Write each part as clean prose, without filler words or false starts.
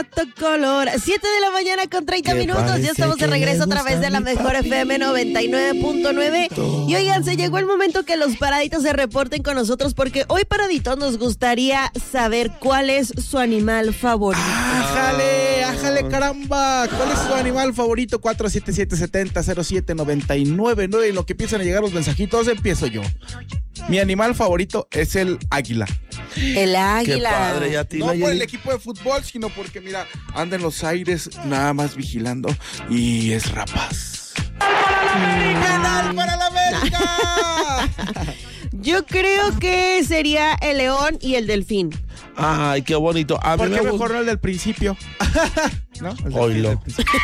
gato color. 7 de la mañana con 30 minutos. Ya estamos de regreso a través de la mejor FM 99.9. Y oigan, se llegó el momento que los paraditos se reporten con nosotros, porque hoy, paraditos, nos gustaría saber cuál es su animal favorito. ¡Ájale, caramba! ¿Cuál es su animal favorito? 477-70-07-99. Y lo que empiezan a llegar los mensajitos, empiezo yo. Mi animal favorito es el águila. El águila. Qué padre, ya No por el equipo de fútbol, sino porque, mira, anda en los aires nada más vigilando y es rapaz. ¡Penal para la América! Yo creo que sería el león y el delfín. Ay, qué bonito. A ¿Por mí qué me mejor no el del principio? ¿No? Oílo.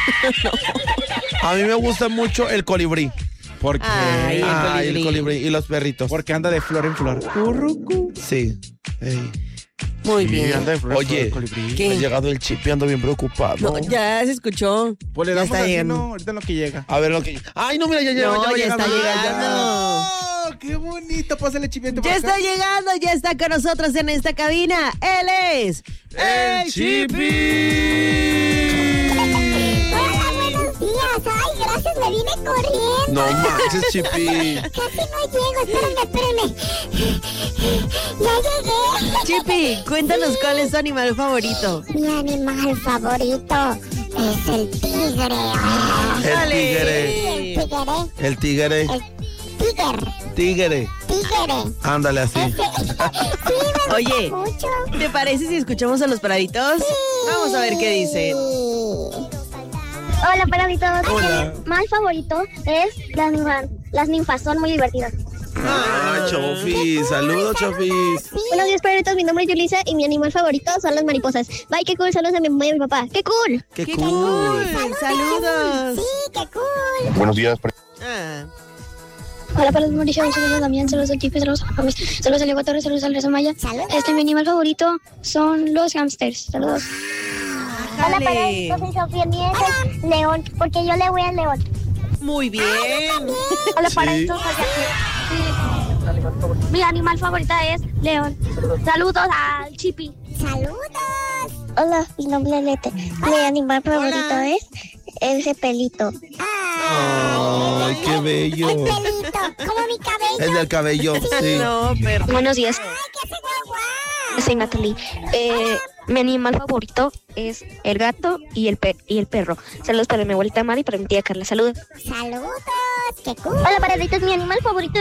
A mí me gusta mucho el colibrí. ¿Por qué? Ay, El colibrí y los perritos. Porque anda de flor en flor. Sí. Ey. Muy Sí, bien. anda de flor en Oye, flor, colibrí. ¿qué? ha llegado el chip y ando bien preocupado. No, ya se escuchó. Pues le Ya damos está así, llegando. ¿no? Ahorita en lo que llega. A ver lo que... Ay, no, mira, ya llega. No, ya está llegando. ¡Oh, qué bonito! Pásale, chipito. Ya está llegando, ya está con nosotros en esta cabina. Él es ¡El Chipi! Hola, buenos días. Ay, gracias, me vine corriendo. No manches, Chipi. Casi no llego, espérenme. Ya llegué. Chipi. Cuéntanos cuál es tu animal favorito. Mi animal favorito es el tigre. El tigre. El tigre. El tigre. El Tigre. tigre. Ándale así. Sí, me Oye, gusta mucho. ¿te parece si escuchamos a los paraditos? Vamos a ver qué dicen. Hola, paraditos. Hola. Mi animal favorito es las ninfas, son muy divertidas. Ah, Chofi. Saludos, Chofi. Buenos días, perritos. Mi nombre es Yulisa y mi animal favorito son las mariposas. Bye, qué cool. Saludos a mi mamá y a mi papá. ¡Qué cool! Qué ¡Qué cool. cool! ¡Saludos! Sí, qué cool. Buenos días. Ah, Hola, para los Mauricio. Saludos a Damián. Saludos a Chipi. Saludos a James. Saludos a Diego Torres. Saludos a Andrés Maya. Mi animal favorito son los hamsters. Saludos. Hola, Dale. para soy Sofía. Mi es el león, porque yo le voy al león. muy bien. Hola, para Sí. mi animal favorito es león. Saludos al Chipi. Saludos. Hola, mi nombre es Lete. Mi animal favorito es ese pelito. Ay, qué bello. Pelito, como mi cabello. Es del cabello, sí. No, pero... Buenos días. Soy Natalie. Mi animal favorito es el gato y el perro. Saludos para mi abuelita Mari y para mi tía Carla. Saludos. Saludos. Qué cool. Hola, paraditos. Mi animal favorito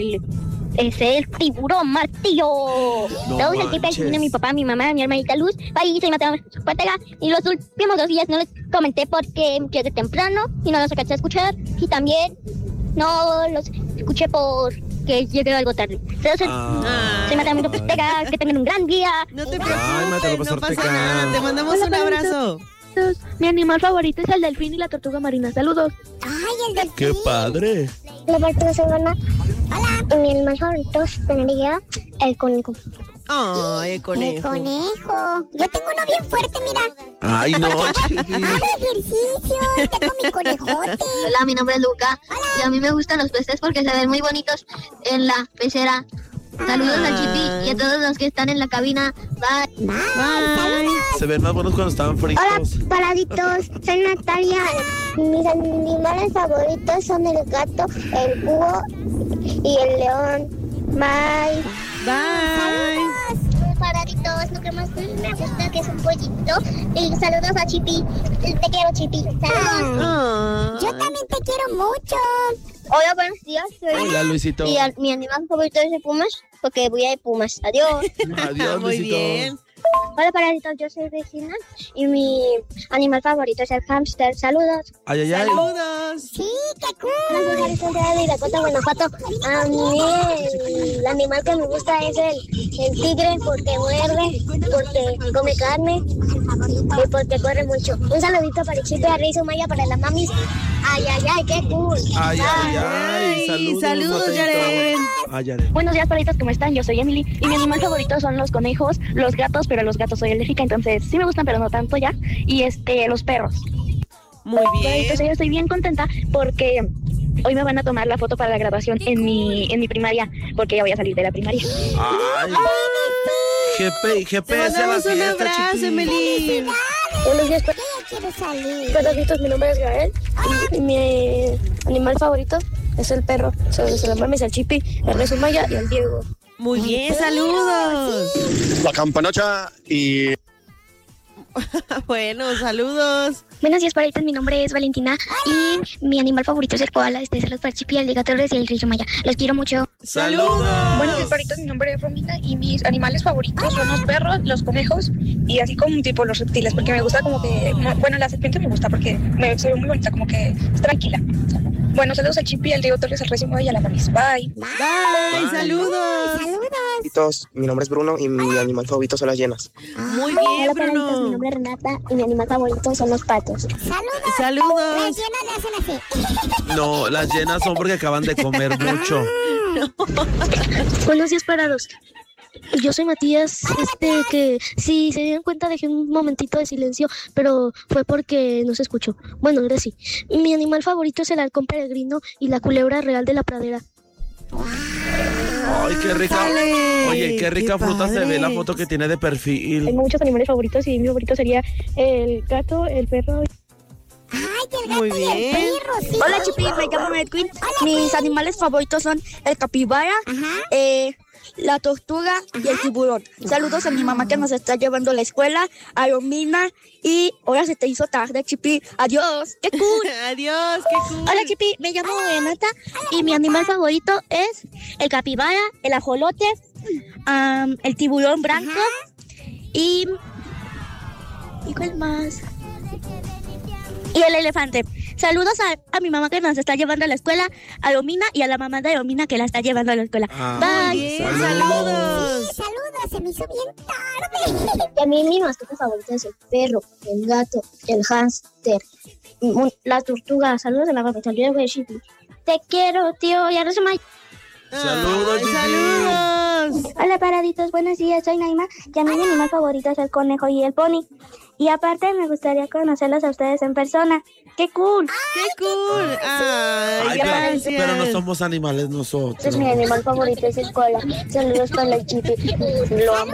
es el tiburón martillo. Saludos al Chipi, a mi papá, mi mamá, mi hermanita Luz. Bye, soy Mateo Ortega. Y los últimos 2 días no les comenté porque llegué temprano y no los alcancé a escuchar. Y también no los escuché porque llegué algo tarde. Soy Mateo Ortega. Que tengan un gran día. No te Ay, preocupes, Mateo no Ortega. pasa nada. Te mandamos un abrazo. Mi animal favorito es el delfín y la tortuga marina. Saludos. Ay, el delfín. Qué padre. La parte de semana. Hola. Mi animal favorito sería el conejo. Ay, el conejo. El conejo. Yo tengo uno bien fuerte, mira. Ay, no, Chipi. Hago ejercicio. Tengo mi conejote. Hola, mi nombre es Luca y a mí me gustan los peces porque se ven muy bonitos en la pecera. Saludos al Chipi y a todos los que están en la cabina. Bye. Bye. Se ven más buenos cuando estaban fritos. Hola, paraditos. Soy Natalia. Mis animales favoritos son el gato, el búho y el león. Bye. Bye. Paraditos, lo que más me gusta que es un pollito. Y saludos a Chipi. Te quiero, Chipi. Saludos. Ah. Yo también te quiero mucho. Hola, buenos días. Hola, Luisito. Mi animal favorito es de Pumas porque voy a de Pumas. Adiós. Adiós, Muy Luisito. bien. Hola, paraditos. Yo soy Regina y mi animal favorito es el hámster. Saludos. Ay, ay, ay. Saludos. Sí, qué cool. Hola, soy Alison de Dakota, Guanajuato. A mí el animal que me gusta es el tigre porque muerde, porque come carne y porque corre mucho. Un saludito para Chipi, a Rey Sumaya, para la mamis. Ay, ay, ay, qué cool. Ay, ay, ay. Ay, saludos, Mateito. Yaren. Ay, Yaren. Buenos días, perritos, ¿cómo están? Yo soy Emily y mi animal favorito son los conejos, los gatos, pero a los gatos soy alérgica, entonces sí me gustan, pero no tanto ya. Y los perros. Muy Perritos, bien. yo estoy bien contenta porque hoy me van a tomar la foto para la graduación en mi primaria, porque ya voy a salir de la primaria. Ay. Te GPS a la mandamos un fiesta, abrazo, Chipi. Emily. Buenos días, perritos. Mi nombre es Gael. Y mi animal favorito es el perro. Se la mames al Chipi, el Rey Sumaya y al Diego. Muy bien, saludos. La campanacha y... Bueno, saludos. Buenos días, perritos. Mi nombre es Valentina y mi animal favorito es el koala. Saludos para el Chipi, el Diego Torres y el Rey Sumaya. Los quiero mucho. Saludos. Buenos días, perritos. Mi nombre es Romina y mis animales favoritos son los perros, los conejos y así como tipo los reptiles, porque me gusta como que... Bueno, la serpiente me gusta porque se ve muy bonita, como que es tranquila. Bueno, saludos al Chipi, al Diego Torres, al Rey Sumaya y a la Mamis. Bye. Bye, saludos. Mi nombre es Bruno y mi animal favorito son las hienas. Muy bien, Hola, perritos. Mi Bruno. nombre es Renata y mi animal favorito son los patos. Saludos. No, las llenas son porque acaban de comer mucho. Buenos días, parados. Yo soy Matías, que si se dieron cuenta dejé un momentito de silencio, pero fue porque no se escuchó. Bueno, ahora sí. Mi animal favorito es el halcón peregrino y la culebra real de la pradera. Ay, qué rica. Dale, Oye, qué rica qué fruta se ve la padre. foto que tiene de perfil. Tengo muchos animales favoritos y mi favorito sería el gato, el perro. Muy bien. Hola, Chipi, me llamo Medqueen. Mis animales favoritos son el capibara, la tortuga y el tiburón. Saludos a mi mamá que nos está llevando a la escuela, a Romina, y ahora se te hizo tarde, Chipi. Adiós, qué cool. Adiós, qué cool. Hola, Chipi, me llamo Renata y mi animal favorito es el capibara, el ajolote, el tiburón blanco y ¿cuál más? Y el elefante. Saludos a mi mamá que nos está llevando a la escuela, a Romina y a la mamá de Romina que la está llevando a la escuela. Ah, Bye. Bien, saludos. Saludos, se me hizo bien tarde. Y a mí mi mascota favorita es el perro, el gato, el hámster, la tortuga. Saludos a la gata, saludos de Chipi. Te quiero, tío, y ahora se me... Saludos, Ay, Gigi. saludos. Hola, paraditos, buenos días, soy Naima. Y a mí mi animal favorito es el conejo y el pony. Y aparte me gustaría conocerlos a ustedes en persona. ¡Qué cool! Qué cool. Ay, Ay, gracias. pero no somos animales nosotros. Entonces mi animal favorito es el koala. Saludos para el Chipi. Lo amo.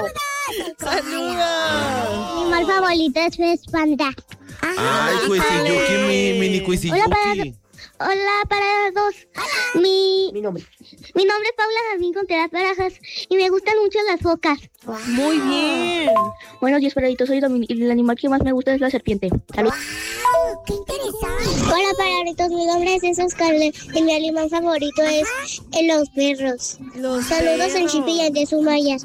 Saludos. Mi animal favorito es panda. Ay, Cuisiyuki, mini Cuisiyuki. Hola, parados. Mi nombre es Paula Jardín Contreras Barajas y me gustan mucho las focas. Muy bien. Buenos días, perritos. Soy el animal que más me gusta es la serpiente. Salud. ¡Qué interesante! Hola, paraditos. Mi nombre es Scarlett y mi animal favorito es los perros. Saludos al Chipi y al de Sumaya.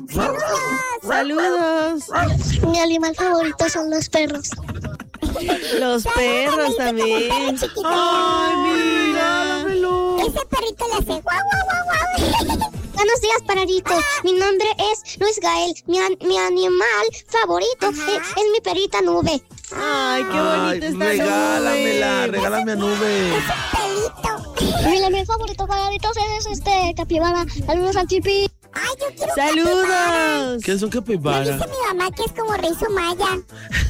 Saludos. Mi animal favorito son los perros. Los perros también. Ay, mira. Ese perrito le hace guau, guau, guau, guau. Buenos días, paraditos. Mi nombre es Luis Gael. Mi animal favorito es mi perrita Nube. Ay, qué bonita está. Regálamela, Nube. regálame a Nube. Mi animal favorito, paraditos, es capibara. Saludos al Chipi. Ay, yo quiero Saludos. ¿Qué es un capibara? mi mamá que es como Rey Sumaya.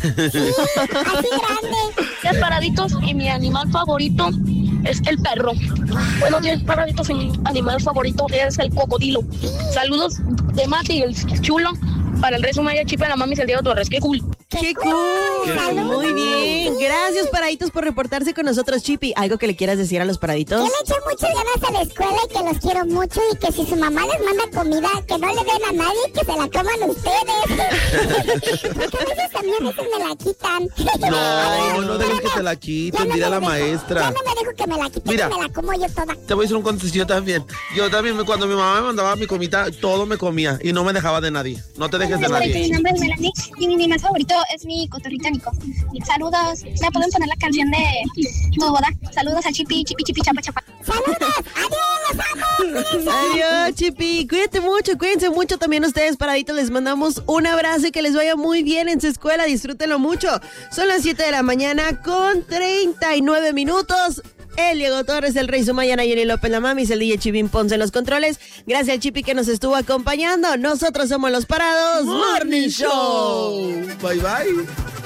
Así grande. Días, paraditos, y mi animal favorito es el perro. Buenos días, paraditos, y mi animal favorito es el cocodrilo. Saludos de Mati y el chulo para el Rey Sumaya, Chipi, la mami y el Diego Torres. ¡Qué cool! Qué cool. Muy bien. Gracias, paraditos, por reportarse con nosotros, Chipi. ¿Algo que le quieras decir a los paraditos? Yo le eché muchas ganas a la escuela y que los quiero mucho y que si su mamá les manda comida, que no le den a nadie, que se la coman ustedes. Porque a veces también me la quitan. No dejes que te la quiten, dile a la maestra. Yo no me dejo que me la quiten, Mira. me la como yo toda. Te voy a decir un consejo yo también. Yo también, cuando mi mamá me mandaba mi comida, todo me comía y no me dejaba de nadie. No te dejes de Mi nadie. nombre es Melanie y mi animal favorito es mi cotorrito Nico. Saludos. ¿Me pueden poner la canción de tu boda? Saludos a Chipi, Chipi, Chipi, Chapa, Chapa. ¡Saludos! ¡Adiós! ¡Los amo! Adiós, Chipi. Cuídate mucho, cuídense mucho también ustedes, paraditos. Les mandamos un abrazo y que les vaya muy bien en su escuela. Disfrútenlo mucho. Son las 7 de la mañana con 39 minutos. El Diego Torres, el Rey Sumaya, Nayeli López, la Mamis, el DJ Chivín Ponce en los controles. Gracias al Chipi que nos estuvo acompañando. Nosotros somos los Parados Morning Show. Bye, bye.